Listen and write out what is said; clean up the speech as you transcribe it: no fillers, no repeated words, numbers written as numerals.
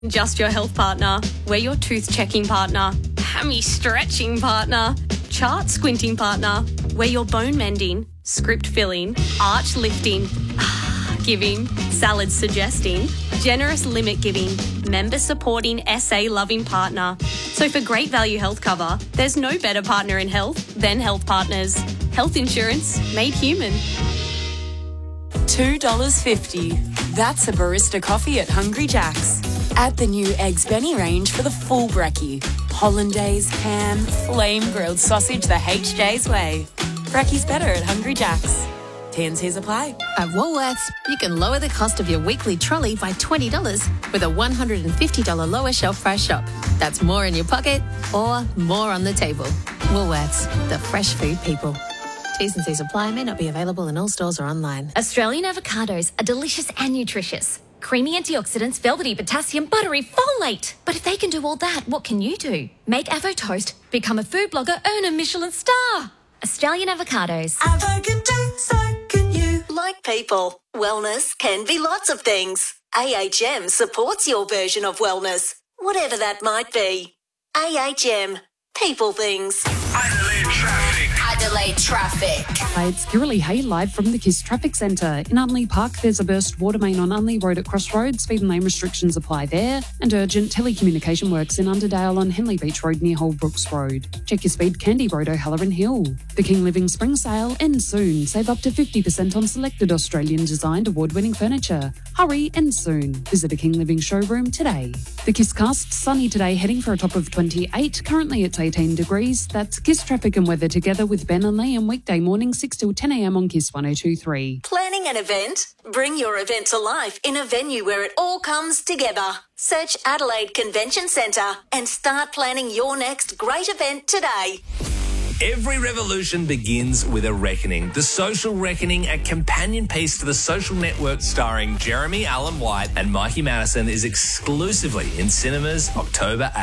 Just Your Health partner. We're your tooth checking partner, hammy stretching partner, chart squinting partner. We're your bone mending, script filling, arch lifting, giving, salad suggesting, generous limit giving, member supporting, SA loving partner. So for great value health cover, there's no better partner in health than Health Partners. Health insurance made human. $2.50. That's a barista coffee at Hungry Jack's. Add the new Eggs Benny range for the full brekkie. Hollandaise, ham, flame-grilled sausage the HJ's way. Brekkie's better at Hungry Jack's. T&Cs apply. At Woolworths, you can lower the cost of your weekly trolley by $20 with a $150 lower shelf price shop. That's more in your pocket or more on the table. Woolworths, the fresh food people. T&Cs apply, may not be available in all stores or online. Australian avocados are delicious and nutritious. Creamy antioxidants, velvety potassium, buttery folate. But if they can do all that, what can you do? Make Avo Toast, become a food blogger, earn a Michelin star. Australian avocados. Avo can do, so can you. Like people, wellness can be lots of things. AHM supports your version of wellness, whatever that might be. AHM, people things. Adelaide traffic. Hi, it's Kirrily Hay live from the KISS Traffic Centre. In Unley Park, there's a burst water main on Unley Road at Crossroads. Speed and lane restrictions apply there. And urgent telecommunication works in Underdale on Henley Beach Road near Holbrooks Road. Check your speed, Candy Road, O'Halloran Hill. The King Living Spring Sale ends soon. Save up to 50% on selected Australian designed award-winning furniture. Hurry, ends soon. Visit a King Living showroom today. The KISS Cast, sunny today, heading for a top of 28. Currently it's 18 degrees. That's KISS Traffic and Weather together with Ben and Liam, weekday morning 6 till 10 a.m. on KISS 102.3. Planning an event? Bring your event to life in a venue where it all comes together. Search Adelaide Convention Centre and start planning your next great event today. Every revolution begins with a reckoning. The Social Reckoning, a companion piece to The Social Network starring Jeremy Allen White and Mikey Madison, is exclusively in cinemas October 8th.